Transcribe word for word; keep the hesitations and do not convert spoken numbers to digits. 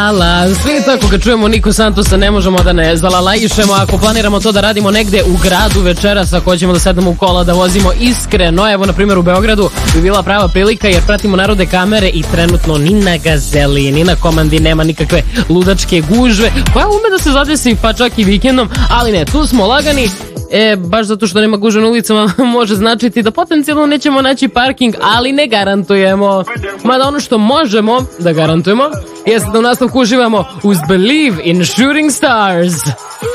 Ala, svi tako kad čujemo Niko Santosa ne možemo da ne zalalaišemo. Ako planiramo to da radimo negde u gradu večeras, ako hoćemo da sedamo u kola da vozimo iskreno, evo na primjer u Beogradu bi bila prava prilika jer pratimo narode kamere i trenutno ni na Gazeli, ni na Komandi nema nikakve ludačke gužve koja ume da se zadesi pa čak i vikendom, ali ne, tu smo lagani. E, baš zato što nema gužve na ulicama može značiti da potencijalno nećemo naći parking, ali ne garantujemo. Mada ono što možemo da garantujemo jeste da u nastavku uživamo uz Believe in Shooting Stars.